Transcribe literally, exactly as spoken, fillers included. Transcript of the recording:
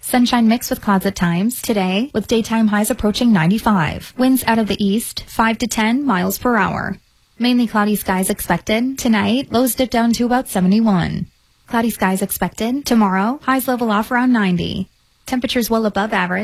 Sunshine mixed with clouds at times today, with daytime highs approaching ninety-five. Winds out of the east, five to ten miles per hour. Mainly cloudy skies expected. Tonight, lows dip down to about seventy-one. Cloudy skies expected. Tomorrow, highs level off around ninety. Temperatures well above average.